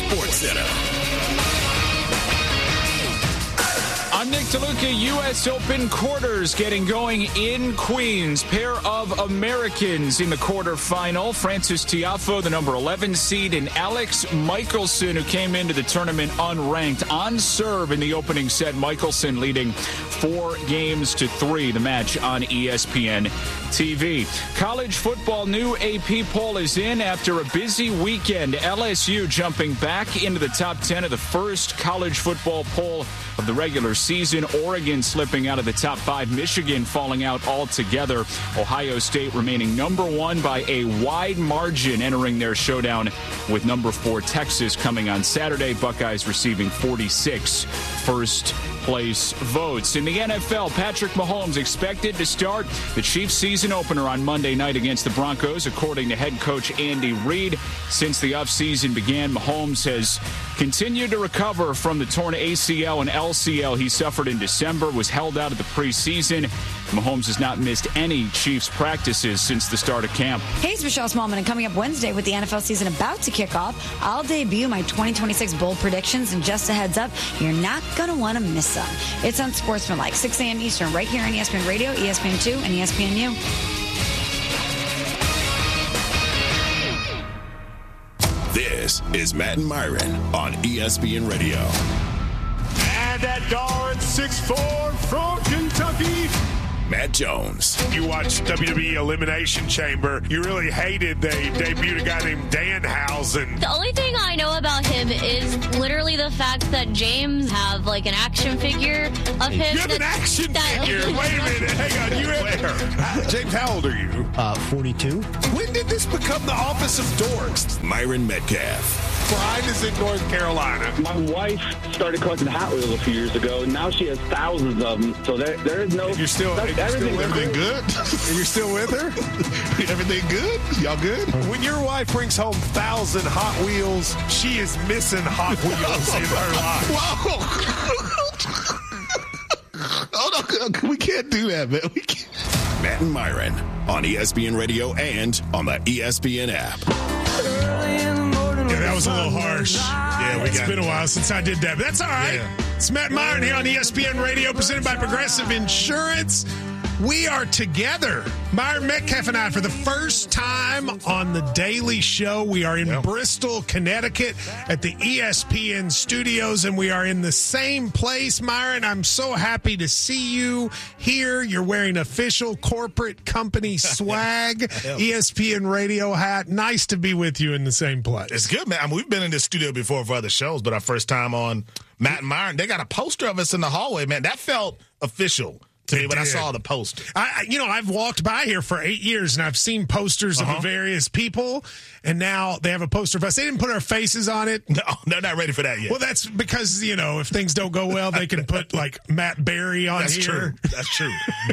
SportsCenter. I'm Nick DeLuca. U.S. Open quarters getting going in Queens. Pair of Americans in the quarterfinal. Frances Tiafoe, the number 11 seed, and Alex Michelsen, who came into the tournament unranked. On serve in the opening set, Michelsen leading 4-3. The match on ESPN TV. College football new AP poll is in after a busy weekend. LSU jumping back into the top 10 of the first college football poll of the regular season. Oregon slipping out of the top 5. Michigan falling out altogether. Ohio State remaining number 1 by a wide margin, entering their showdown with number 4 Texas coming on Saturday. Buckeyes receiving 46 first place votes. In the NFL, Patrick Mahomes expected to start the Chiefs season opener on Monday night against the Broncos, according to head coach Andy Reid. Since the offseason began, Mahomes has continued to recover from the torn ACL and LCL he suffered in December, was held out of the preseason. Mahomes has not missed any Chiefs practices since the start of camp. Hey, it's Michelle Smallman, and coming up Wednesday with the NFL season about to kick off, I'll debut my 2026 bold predictions, and just a heads up, you're not going to want to miss them. It's on Sportsmanlike, 6 a.m. Eastern, right here on ESPN Radio, ESPN2, and ESPNU. This is Matt and Myron on ESPN Radio. And that guard, 6'4", from Kentucky, Matt Jones. You watched WWE Elimination Chamber. You really hated they debuted a guy named Danhausen. The only thing I know about him is literally the fact that James have like an action figure of him. You have an action figure? Wait a minute. Hang on. You have James, how old are you? 42. When did this become the office of dorks? Myron Metcalf. Brian is in North Carolina. My wife started collecting Hot Wheels a few years ago, and now she has thousands of them. So there is no. You're still everything good? And you're still with her? Everything good? Y'all good? When your wife brings home 1,000 Hot Wheels, she is missing Hot Wheels in her life. Oh no, we can't do that, man. We can't. Matt and Myron on ESPN Radio and on the ESPN app. Yeah, that was a little harsh. Yeah, it's been a while since I did that, but that's all right. Yeah. It's Matt Myron here on ESPN Radio, presented by Progressive Insurance. We are together, Myron Metcalf and I, for the first time on The Daily Show. We are in Bristol, Connecticut at the ESPN studios, and we are in the same place. Myron, I'm so happy to see you here. You're wearing official corporate company swag, ESPN Radio hat. Nice to be with you in the same place. It's good, man. I mean, we've been in this studio before for other shows, but our first time on Matt and Myron, they got a poster of us in the hallway, man. That felt official to me when I saw the poster. I've walked by here for 8 years, and I've seen posters of the various people, and now they have a poster of us. They didn't put our faces on it. No, they're not ready for that yet. Well, that's because, if things don't go well, they can put, like, Matt Berry on here. That's true.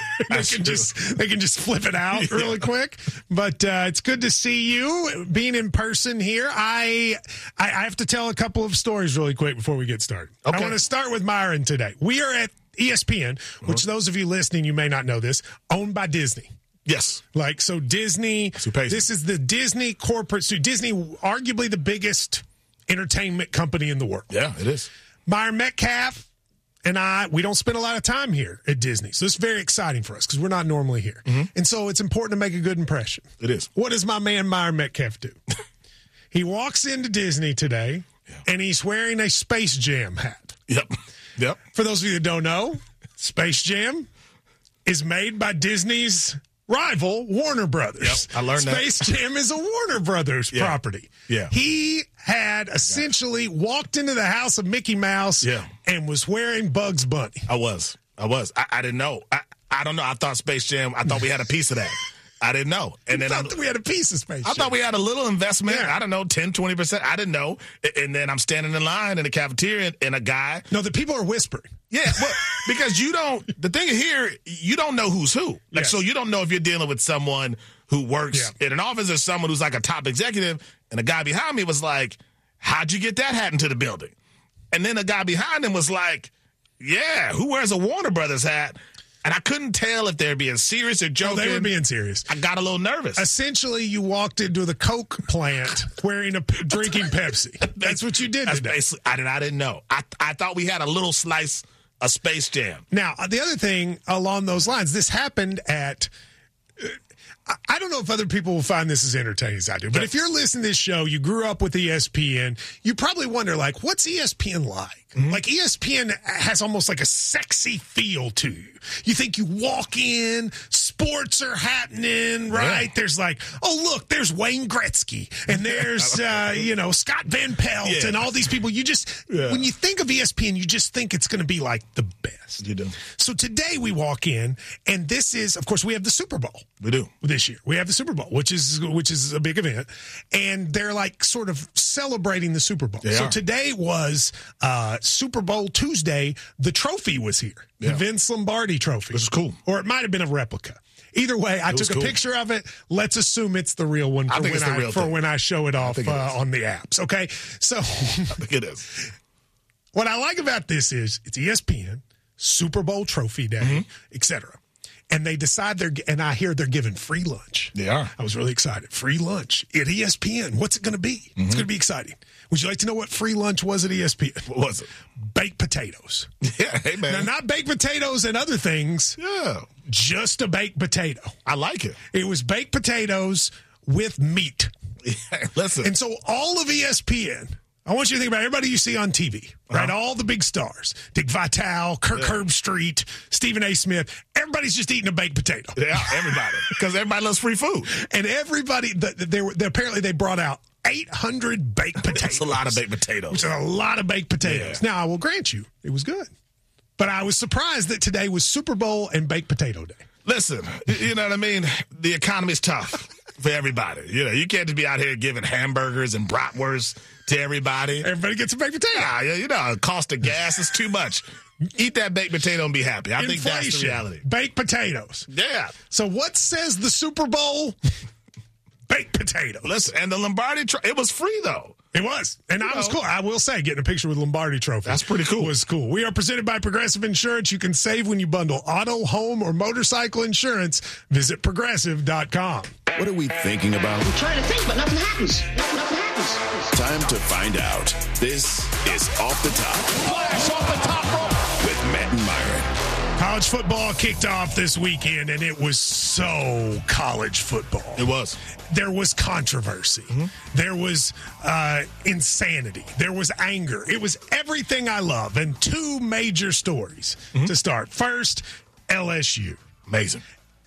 They can just flip it out really quick. But it's good to see you being in person here. I have to tell a couple of stories really quick before we get started. Okay. I want to start with Myron today. We are at ESPN, which those of you listening, you may not know this, owned by Disney. Yes. So Disney, this is the Disney corporate suit. Disney, arguably the biggest entertainment company in the world. Yeah, it is. Myron Metcalf and we don't spend a lot of time here at Disney. So it's very exciting for us because we're not normally here. Mm-hmm. And so it's important to make a good impression. It is. What does my man Myron Metcalf do? He walks into Disney today, and he's wearing a Space Jam hat. Yep. For those of you that don't know, Space Jam is made by Disney's rival, Warner Brothers. Yep, I learned Space Jam is a Warner Brothers property. Yeah. He had essentially walked into the house of Mickey Mouse and was wearing Bugs Bunny. I was. I didn't know. I don't know. I thought Space Jam, I thought we had a piece of that. I didn't know. And then we had a piece of Space Jam. I thought we had a little investment. I don't know, 10, 20%. I didn't know. And then I'm standing in line in the cafeteria and a guy. No, the people are whispering. Yeah, well, because the thing here, you don't know who's who. So you don't know if you're dealing with someone who works in an office or someone who's like a top executive. And the guy behind me was like, how'd you get that hat into the building? And then the guy behind him was like, yeah, who wears a Warner Brothers hat? And I couldn't tell if they were being serious or joking. Oh, they were being serious. I got a little nervous. Essentially, you walked into the Coke plant drinking Pepsi. That's what you did today. I didn't know. I thought we had a little slice of Space Jam. Now, the other thing along those lines, this happened at... I don't know if other people will find this as entertaining as I do, but if you're listening to this show, you grew up with ESPN, you probably wonder, like, what's ESPN like? Mm-hmm. Like, ESPN has almost like a sexy feel to you. You think you walk in, sports are happening, right? Yeah. There's like, oh, look, there's Wayne Gretzky, and there's, Scott Van Pelt, and all these people. You just, when you think of ESPN, you just think it's going to be like the best. You do. So today we walk in, and this is, of course, we have the Super Bowl. We do. This year. We have the Super Bowl, which is a big event, and they're like sort of celebrating the Super Bowl. So today was Super Bowl Tuesday. The trophy was here. The Vince Lombardi trophy. Which is cool. Or it might have been a replica. Either way, I took a picture of it. Let's assume it's the real one when I show it off on the apps. Okay? So I think it is. What I like about this is it's ESPN, Super Bowl Trophy Day, etc. And they decide and I hear they're giving free lunch. They are. I was really excited. Free lunch at ESPN. What's it going to be? Mm-hmm. It's going to be exciting. Would you like to know what free lunch was at ESPN? What was it? Baked potatoes. Yeah, hey, man. Now, not baked potatoes and other things. Yeah. Just a baked potato. I like it. It was baked potatoes with meat. Yeah, listen. And so all of ESPN, I want you to think about everybody you see on TV, right? All the big stars. Dick Vitale, Kirk Herbstreit, Stephen A. Smith. Everybody's just eating a baked potato. Yeah, everybody. Because everybody loves free food. And everybody, apparently they brought out 800 baked potatoes. That's a lot of baked potatoes. Which is a lot of baked potatoes. Yeah. Now, I will grant you, it was good. But I was surprised that today was Super Bowl and baked potato day. Listen, you know what I mean? The economy's tough for everybody. You know, you can't just be out here giving hamburgers and bratwursts to everybody. Everybody gets a baked potato. Yeah, cost of gas is too much. Eat that baked potato and be happy. I think that's the reality. Baked potatoes. Yeah. So what says the Super Bowl? Baked potatoes. Listen, and the Lombardi it was free, though. It was. And I was cool. I will say, getting a picture with Lombardi trophy. That's pretty cool. Was cool. We are presented by Progressive Insurance. You can save when you bundle auto, home, or motorcycle insurance. Visit Progressive.com. What are we thinking about? I'm trying to think, but nothing happens. Nothing happens. Time to find out. This is Off the Top. Flash off the top rope with Matt and Myron. College football kicked off this weekend, and it was so college football. It was. There was controversy. Mm-hmm. There was insanity. There was anger. It was everything I love. And two major stories to start. First, LSU. Amazing.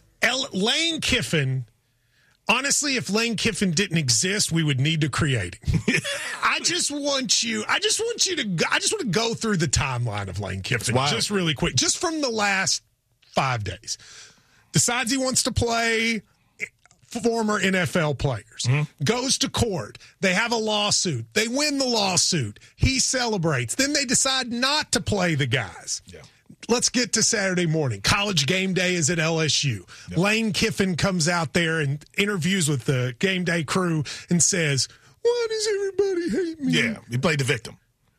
Lane Kiffin. Honestly, if Lane Kiffin didn't exist, we would need to create him. I just want to go through the timeline of Lane Kiffin just really quick, just from the last 5 days. Decides he wants to play former NFL players. Goes to court. They have a lawsuit. They win the lawsuit. He celebrates. Then they decide not to play the guys. Yeah. Let's get to Saturday morning. College game day is at LSU. Yep. Lane Kiffin comes out there and interviews with the game day crew and says, why does everybody hate me? Yeah, he played the victim.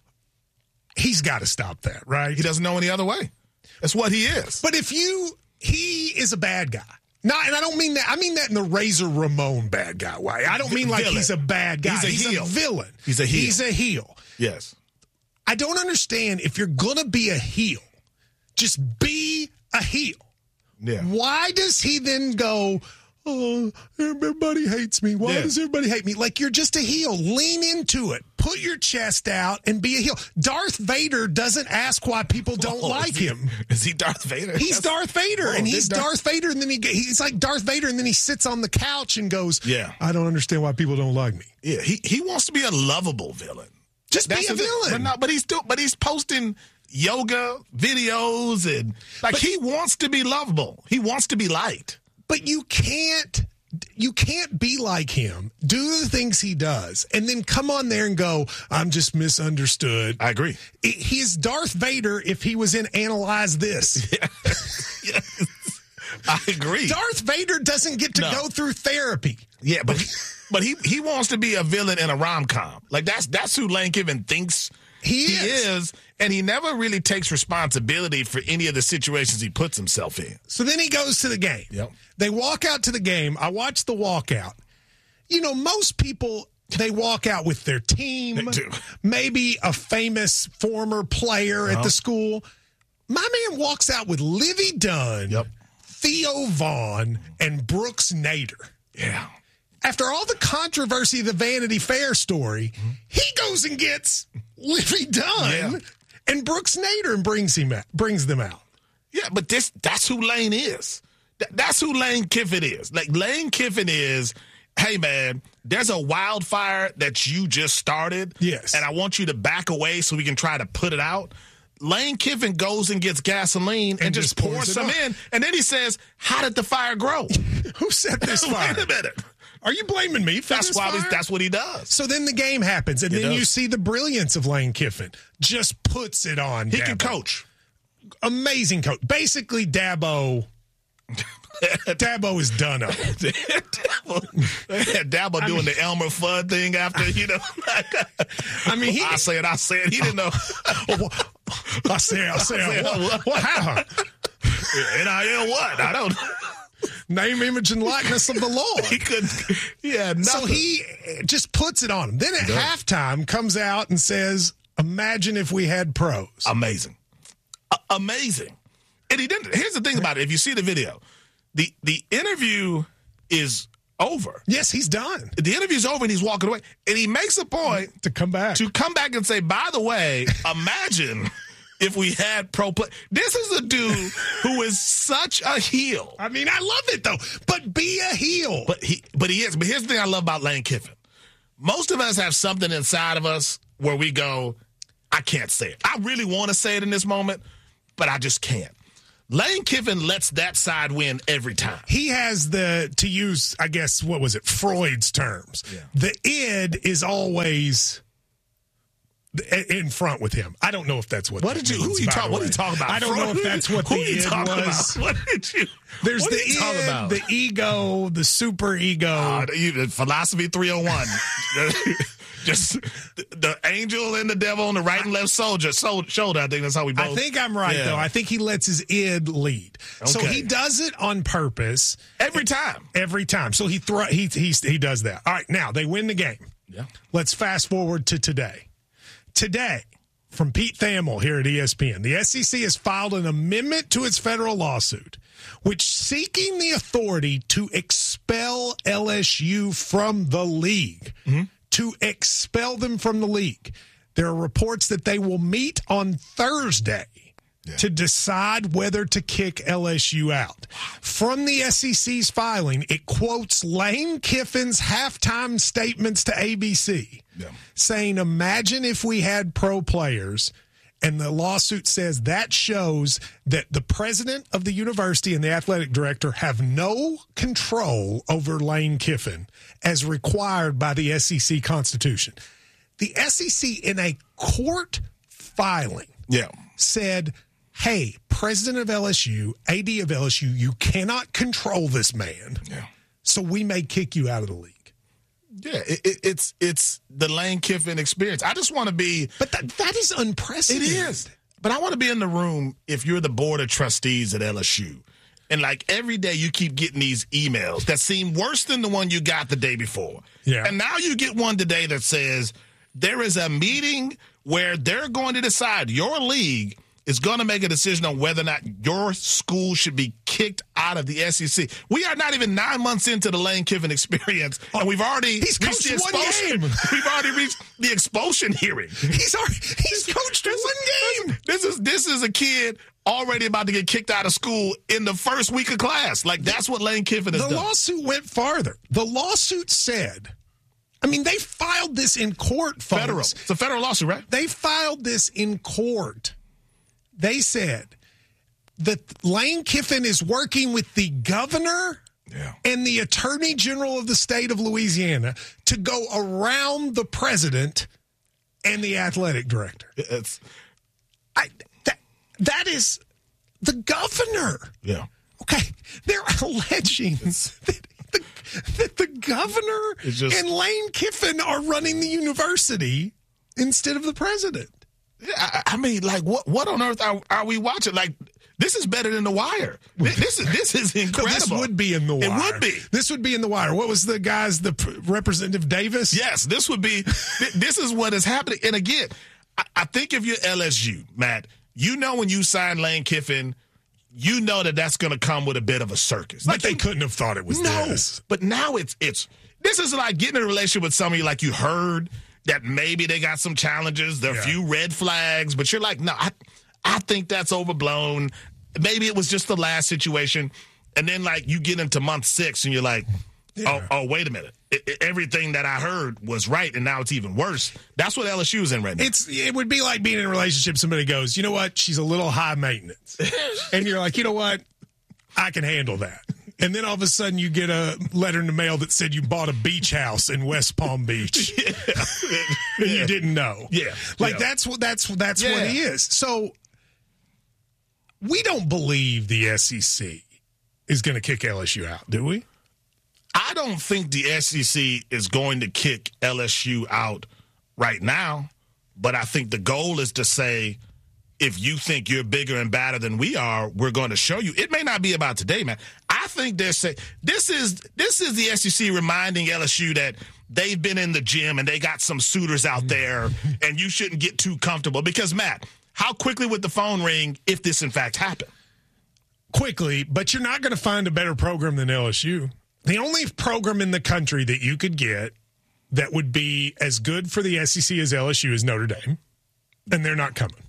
He's got to stop that, right? He doesn't know any other way. That's what he is. But he is a bad guy. No, and I don't mean that. I mean that in the Razor Ramon bad guy way. I don't mean like he's a bad guy. He's a villain. He's a heel. He's a heel. Yes. I don't understand if you're going to be a heel. Just be a heel. Yeah. Why does he then go, oh, everybody hates me? Why does everybody hate me? Like, you're just a heel. Lean into it. Put your chest out and be a heel. Darth Vader doesn't ask why people don't like him. Is he Darth Vader? He's Darth Vader. And he's Darth Vader. And then he's like Darth Vader. And then he sits on the couch and goes, I don't understand why people don't like me. Yeah, he wants to be a lovable villain. Just be a villain. But he's posting yoga videos and he wants to be lovable. He wants to be liked. But you can't be like him, do the things he does, and then come on there and go, I'm just misunderstood. I agree. He's Darth Vader if he was in Analyze This. Yeah. I agree. Darth Vader doesn't get to go through therapy. Yeah, but he wants to be a villain in a rom-com. Like that's who Lane Kiffin thinks He is, and he never really takes responsibility for any of the situations he puts himself in. So then he goes to the game. Yep. They walk out to the game. I watched the walkout. You know, most people, they walk out with their team. They do. Maybe a famous former player at the school. My man walks out with Livy Dunn, Theo Vaughn, and Brooks Nader. Yeah. After all the controversy of the Vanity Fair story, he goes and gets Livy Dunn and Brooks Nader and brings them out. Yeah, but that's who Lane is. That's who Lane Kiffin is. Like, Lane Kiffin is, hey, man, there's a wildfire that you just started. Yes. And I want you to back away so we can try to put it out. Lane Kiffin goes and gets gasoline and just pours some in. And then he says, how did the fire grow? Who set this fire? Wait a minute. Are you blaming me for this fire? That's what he does. So then the game happens, and then you see the brilliance of Lane Kiffin. Just puts it on He Dabo. can coach. Amazing coach. Basically, Dabo is done up. Dabo doing the Elmer Fudd thing after, you know. I mean, I said. He didn't know. I said. What happened? NIL what? I don't. Name, image, and likeness of the Lord. He couldn't. Yeah, nothing. So he just puts it on him. Then at halftime comes out and says, "Imagine if we had pros." Amazing. Amazing. And he didn't. Here's the thing about it. If you see the video, the interview is over. Yes, he's done. The interview's over and he's walking away. And he makes a point to come back and say, by the way, imagine if we had pro play. This is a dude who is such a heel. I mean, I love it though. But be a heel. But he is. But here's the thing I love about Lane Kiffin. Most of us have something inside of us where we go, I can't say it. I really want to say it in this moment, but I just can't. Lane Kiffin lets that side win every time. He has to use, I guess, what was it, Freud's terms. Yeah. The id is always in front with him. I don't know if that's what. What are you talking about? I don't know if that's what the id was. What did you? There's the id, the ego, the super ego. Philosophy 301. Just the angel and the devil on the right and left shoulder. I think that's how we both. I think I'm right, though. I think he lets his id lead. Okay. So he does it on purpose. Every time. So he does that. All right, now they win the game. Yeah. Let's fast forward to today. Today, from Pete Thamel here at ESPN, the SEC has filed an amendment to its federal lawsuit, which seeking the authority to expel LSU from the league. Mm-hmm. To expel them from the league. There are reports that they will meet on Thursday to decide whether to kick LSU out. From the SEC's filing, it quotes Lane Kiffin's halftime statements to ABC, saying, imagine if we had pro players. And the lawsuit says that shows that the president of the university and the athletic director have no control over Lane Kiffin as required by the SEC Constitution. The SEC, in a court filing, said, hey, president of LSU, AD of LSU, you cannot control this man, so we may kick you out of the league. Yeah, it's the Lane Kiffin experience. I just want to be... But that is unprecedented. It is. But I want to be in the room if you're the board of trustees at LSU. And, like, every day you keep getting these emails that seem worse than the one you got the day before. Yeah. And now you get one today that says there is a meeting where they're going to decide your league is going to make a decision on whether or not your school should be kicked out of the SEC. We are not even 9 months into the Lane Kiffin experience, and we've already reached the expulsion. We've already reached the expulsion hearing. He's coached one game. This is a kid already about to get kicked out of school in the first week of class. Like, that's what Lane Kiffin has done. The lawsuit went farther. The lawsuit said, I mean, they filed this in court, folks. Federal. It's a federal lawsuit, right? They filed this in court. They said that Lane Kiffin is working with the governor and the attorney general of the state of Louisiana to go around the president and the athletic director. That is the governor. Yeah. Okay. They're alleging that the governor and Lane Kiffin are running the university instead of the president. I mean, like, what on earth are we watching? Like, this is better than The Wire. This is incredible. This would be in The Wire. It would be. This would be in The Wire. What was the guy's, Representative Davis? Yes, this would be. This is what is happening. And again, I think if you're LSU, Matt, you know when you sign Lane Kiffin, you know that's going to come with a bit of a circus. Like they couldn't have thought it was this. But now it's this is like getting in a relationship with somebody like you heard that maybe they got some challenges, there are a few red flags, but you're like, no, I think that's overblown. Maybe it was just the last situation. And then, like, you get into month 6 and you're like, oh, wait a minute. Everything that I heard was right, and now it's even worse. That's what LSU is in right now. It would be like being in a relationship. Somebody goes, you know what? She's a little high maintenance. And you're like, you know what? I can handle that. And then all of a sudden you get a letter in the mail that said you bought a beach house in West Palm Beach. And you didn't know. Yeah. Like, that's what it is. So we don't believe the SEC is going to kick LSU out, do we? I don't think the SEC is going to kick LSU out right now, but I think the goal is to say, if you think you're bigger and badder than we are, we're going to show you. It may not be about today, man. I think they're saying this is the SEC reminding LSU that they've been in the gym and they got some suitors out there, and you shouldn't get too comfortable. Because, Matt, how quickly would the phone ring if this, in fact, happened? Quickly, but you're not going to find a better program than LSU. The only program in the country that you could get that would be as good for the SEC as LSU is Notre Dame, and they're not coming.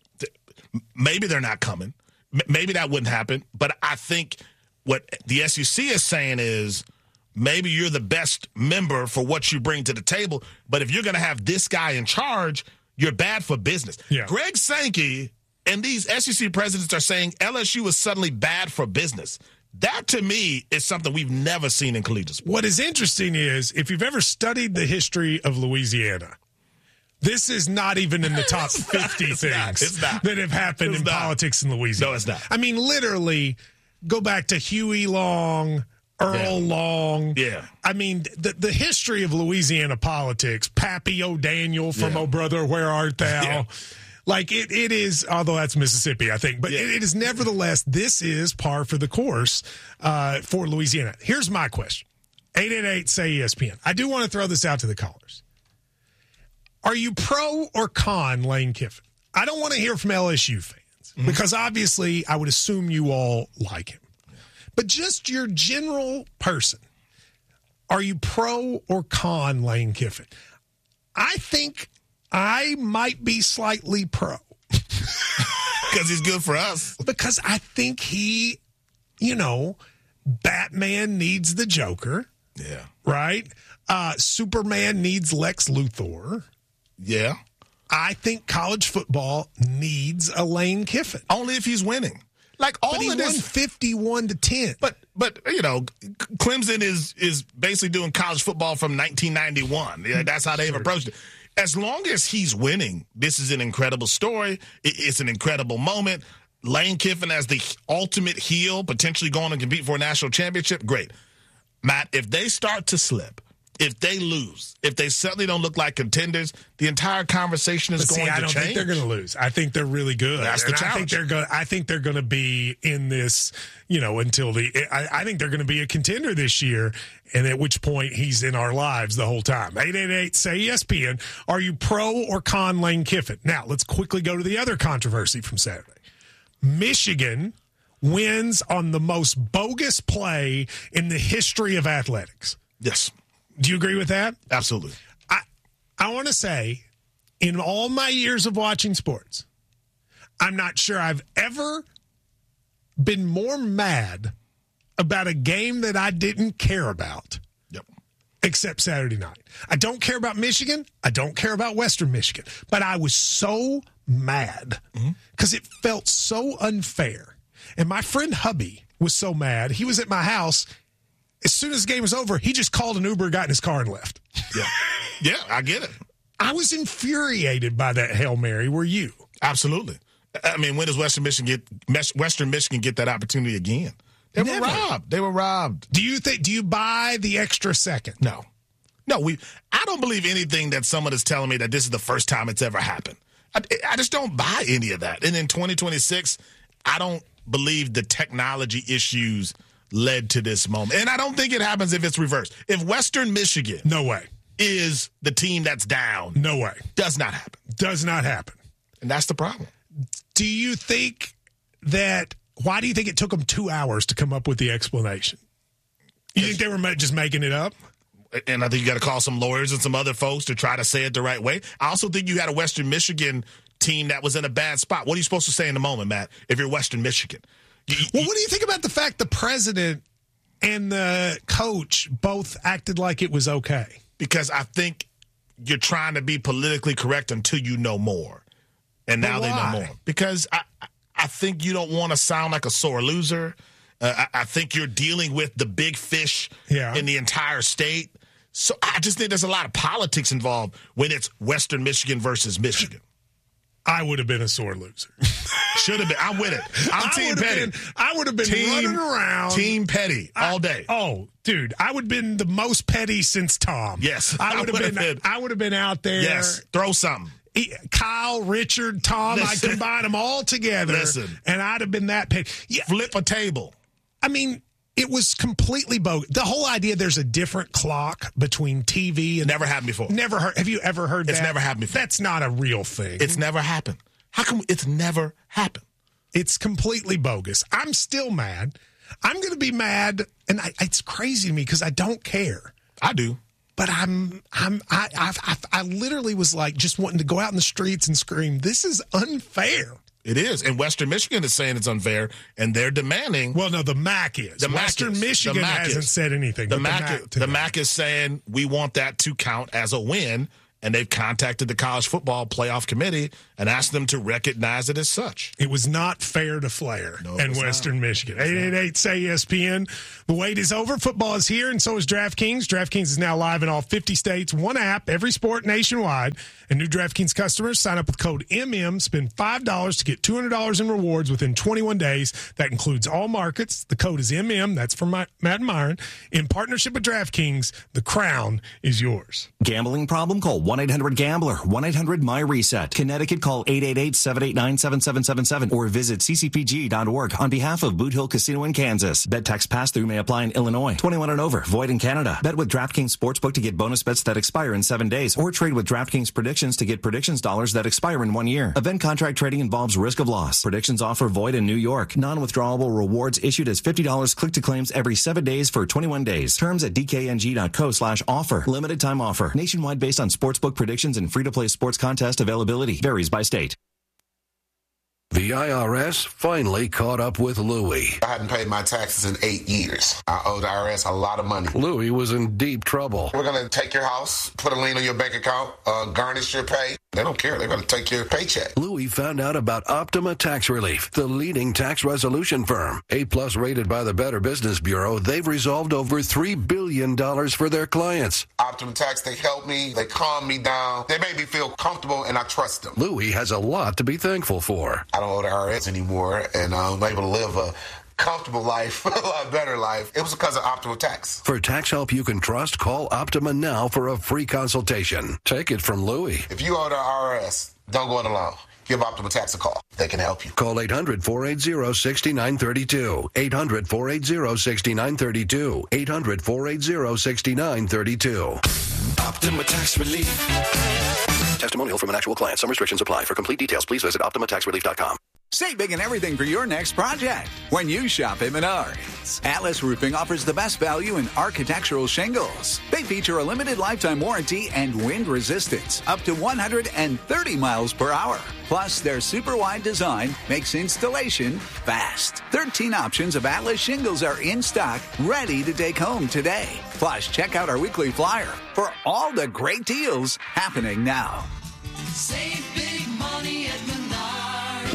Maybe they're not coming. Maybe that wouldn't happen. But I think what the SEC is saying is maybe you're the best member for what you bring to the table, but if you're going to have this guy in charge, you're bad for business. Yeah. Greg Sankey and these SEC presidents are saying LSU is suddenly bad for business. That, to me, is something we've never seen in collegiate sports. What is interesting is, if you've ever studied the history of Louisiana, this is not even in the top 50 things that have happened in politics in Louisiana. No, it's not. I mean, literally, go back to Huey Long, Earl Long. Yeah. I mean, the history of Louisiana politics, Pappy O'Daniel from Oh Brother, Where Art Thou? Yeah. Like, it is, although that's Mississippi, I think. But it is nevertheless, this is par for the course for Louisiana. Here's my question. 888-SAY-ESPN. I do want to throw this out to the callers. Are you pro or con Lane Kiffin? I don't want to hear from LSU fans because obviously I would assume you all like him. But just your general person, are you pro or con Lane Kiffin? I think I might be slightly pro. Because he's good for us. Because I think he, Batman needs the Joker. Yeah. Right? Superman needs Lex Luthor. Yeah. I think college football needs a Lane Kiffin. Only if he's winning. Like, all but he of this, won 51-10. But Clemson is basically doing college football from 1991. Yeah, that's how they've approached it. As long as he's winning, this is an incredible story. It's an incredible moment. Lane Kiffin as the ultimate heel, potentially going to compete for a national championship, great. Matt, if they start to slip, if they lose, if they suddenly don't look like contenders, the entire conversation is going to change. I don't think they're going to lose. I think they're really good. That's the challenge. I think they're going to be in this, until I think they're going to be a contender this year, and at which point he's in our lives the whole time. 888-SAY-ESPN. Are you pro or con Lane Kiffin? Now, let's quickly go to the other controversy from Saturday. Michigan wins on the most bogus play in the history of athletics. Yes. Do you agree with that? Absolutely. I want to say, in all my years of watching sports, I'm not sure I've ever been more mad about a game that I didn't care about. Yep. Except Saturday night. I don't care about Michigan. I don't care about Western Michigan. But I was so mad because it felt so unfair. And my friend Hubby was so mad. He was at my house. As soon as the game was over, he just called an Uber, got in his car, and left. Yeah. Yeah, I get it. I was infuriated by that Hail Mary. Were you? Absolutely. I mean, when does Western Michigan get that opportunity again? They were robbed. Do you buy the extra second? No. I don't believe anything that someone is telling me that this is the first time it's ever happened. I just don't buy any of that. And in 2026, I don't believe the technology issues led to this moment. And I don't think it happens if it's reversed. If Western Michigan no way is the team that's down. No way. Does not happen. Does not happen. And that's the problem. Do you think that – why do you think it took them 2 hours to come up with the explanation? You think they were just making it up? And I think you got to call some lawyers and some other folks to try to say it the right way. I also think you had a Western Michigan team that was in a bad spot. What are you supposed to say in the moment, Matt, if you're Western Michigan? Well, what do you think about the fact the president and the coach both acted like it was okay? Because I think you're trying to be politically correct until you know more. And now they know more. Because I think you don't want to sound like a sore loser. I think you're dealing with the big fish in the entire state. So I just think there's a lot of politics involved when it's Western Michigan versus Michigan. I would have been a sore loser. Should have been. I'm with it. I'm Team Petty. I would have been running around. Team Petty all day. Dude, I would have been the most petty since Tom. Yes. I would have been out there. Yes. Throw something. Kyle, Richard, Tom, I'd combine them all together. And I'd have been that petty. Yeah. Flip a table. I mean, it was completely bogus. The whole idea there's a different clock between TV and... Never happened before. Never heard. Have you ever heard that? It's never happened before. That's not a real thing. It's never happened. How come it's never happened? It's completely bogus. I'm still mad. I'm going to be mad, and it's crazy to me because I don't care. I do. But I literally was like just wanting to go out in the streets and scream, this is unfair. It is. And Western Michigan is saying it's unfair, and they're demanding. Well, no, the MAC is. Western Michigan hasn't said anything. The MAC is saying we want that to count as a win, and they've contacted the College Football Playoff Committee and asked them to recognize it as such. It was not fair to Flair and Western Michigan. 888-SAY-ESPN. The wait is over. Football is here, and so is DraftKings. DraftKings is now live in all 50 states. One app, every sport nationwide. And new DraftKings customers sign up with code MM, spend $5 to get $200 in rewards within 21 days. That includes all markets. The code is MM. That's from Matt and Myron. In partnership with DraftKings, the crown is yours. Gambling problem? Call 1-800-GAMBLER. 1-800-MY-RESET. Connecticut, call 888-789-7777 or visit ccpg.org on behalf of Boot Hill Casino in Kansas. Bet tax pass-through may apply in Illinois. 21 and over. Void in Canada. Bet with DraftKings Sportsbook to get bonus bets that expire in 7 days or trade with DraftKings Predictions to get predictions dollars that expire in 1 year. Event contract trading involves risk of loss. Predictions offer void in New York. Non-withdrawable rewards issued as $50 click-to-claims every 7 days for 21 days. Terms at dkng.co/offer. Limited time offer. Nationwide based on sportsbook predictions and free-to-play sports contest availability. Varies by state. The IRS finally caught up with Louie. I hadn't paid my taxes in 8 years. I owe the IRS a lot of money. Louie was in deep trouble. We're going to take your house, put a lien on your bank account, garnish your pay. They don't care. They're going to take your paycheck. Louie found out about Optima Tax Relief, the leading tax resolution firm. A-plus rated by the Better Business Bureau, they've resolved over $3 billion for their clients. Optima Tax, they help me. They calm me down. They make me feel comfortable, and I trust them. Louie has a lot to be thankful for. I don't owe the IRS anymore, and I'm able to live a comfortable life, a lot better life. It was because of Optima Tax. For tax help you can trust, call Optima now for a free consultation. Take it from Louie. If you owe the IRS, don't go it alone. Give Optima Tax a call. They can help you. Call 800-480-6932. 800-480-6932. 800-480-6932. Optima Tax Relief. Testimonial from an actual client. Some restrictions apply. For complete details, please visit OptimaTaxRelief.com. Save big on everything for your next project when you shop at Menards. Atlas Roofing offers the best value in architectural shingles. They feature a limited lifetime warranty and wind resistance up to 130 miles per hour. Plus, their super wide design makes installation fast. 13 options of Atlas shingles are in stock, ready to take home today. Plus, check out our weekly flyer for all the great deals happening now. Save big money at Menards.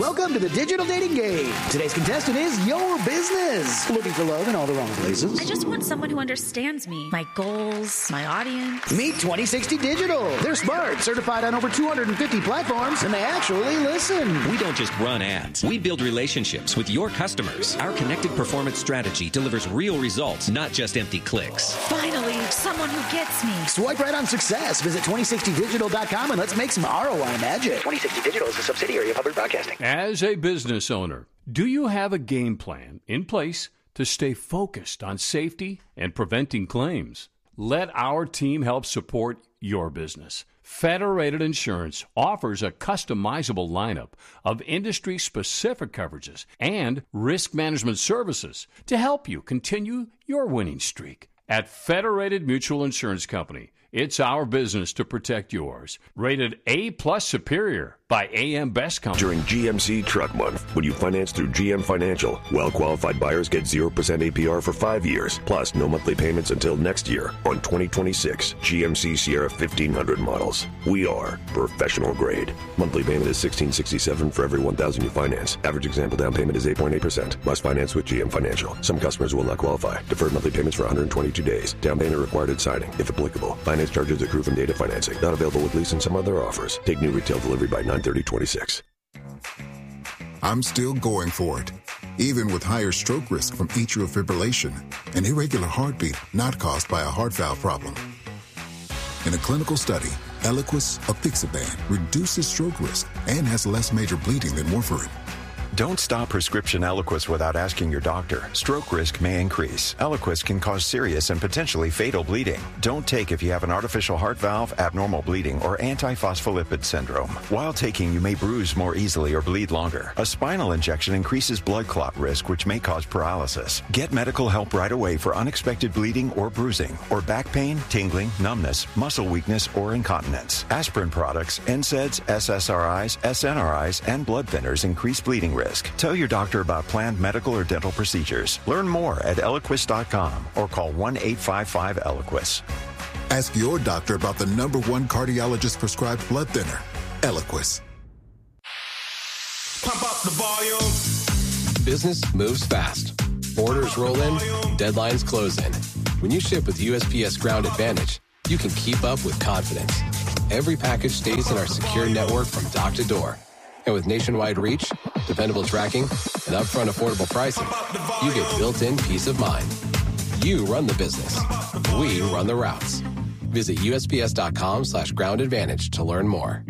Welcome to the digital dating game. Today's contestant is your business. Looking for love in all the wrong places? I just want someone who understands me, my goals, my audience. Meet 2060 Digital. They're smart, certified on over 250 platforms, and they actually listen. We don't just run ads. We build relationships with your customers. Our connected performance strategy delivers real results, not just empty clicks. Finally, someone who gets me. Swipe right on success. Visit 2060digital.com and let's make some ROI magic. 2060 Digital is a subsidiary of Hubbard Broadcasting. As a business owner, do you have a game plan in place to stay focused on safety and preventing claims? Let our team help support your business. Federated Insurance offers a customizable lineup of industry-specific coverages and risk management services to help you continue your winning streak. At Federated Mutual Insurance Company, it's our business to protect yours. Rated A+ Superior by AM Best Company. During GMC Truck Month, when you finance through GM Financial, well-qualified buyers get 0% APR for 5 years, plus no monthly payments until next year on 2026 GMC Sierra 1500 models. We are professional grade. Monthly payment is $1,667 for every $1,000 you finance. Average example down payment is 8.8%. Must finance with GM Financial. Some customers will not qualify. Deferred monthly payments for 122 days. Down payment required at signing, if applicable. Finance charges accrue from data financing. Not available with lease and some other offers. Take new retail delivery by 9/30/26. I'm still going for it, even with higher stroke risk from atrial fibrillation, an irregular heartbeat not caused by a heart valve problem. In a clinical study, Eliquis apixaban reduces stroke risk and has less major bleeding than warfarin. Don't stop prescription Eliquis without asking your doctor. Stroke risk may increase. Eliquis can cause serious and potentially fatal bleeding. Don't take if you have an artificial heart valve, abnormal bleeding, or antiphospholipid syndrome. While taking, you may bruise more easily or bleed longer. A spinal injection increases blood clot risk, which may cause paralysis. Get medical help right away for unexpected bleeding or bruising, or back pain, tingling, numbness, muscle weakness, or incontinence. Aspirin products, NSAIDs, SSRIs, SNRIs, and blood thinners increase bleeding risk. Tell your doctor about planned medical or dental procedures. Learn more at Eliquis.com or call 1-855-ELIQUIS. Ask your doctor about the #1 cardiologist prescribed blood thinner, Eliquis. Pump up the volume. Business moves fast. Orders roll in, deadlines close in. When you ship with USPS Ground Advantage, you can keep up with confidence. Every package stays in our secure network from dock to door. And with nationwide reach, dependable tracking, and upfront affordable pricing, you get built-in peace of mind. You run the business. We run the routes. Visit USPS.com/Ground Advantage to learn more.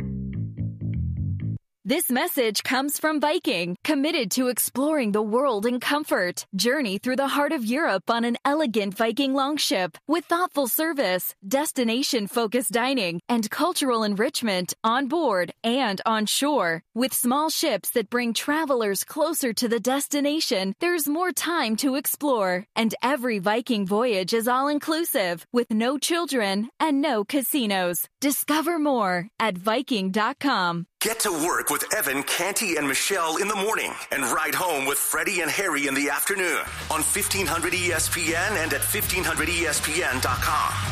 This message comes from Viking, committed to exploring the world in comfort. Journey through the heart of Europe on an elegant Viking longship with thoughtful service, destination-focused dining, and cultural enrichment on board and on shore. With small ships that bring travelers closer to the destination, there's more time to explore. And every Viking voyage is all-inclusive, with no children and no casinos. Discover more at Viking.com. Get to work with Evan, Canty, and Michelle in the morning and ride home with Freddie and Harry in the afternoon on 1500 ESPN and at 1500ESPN.com.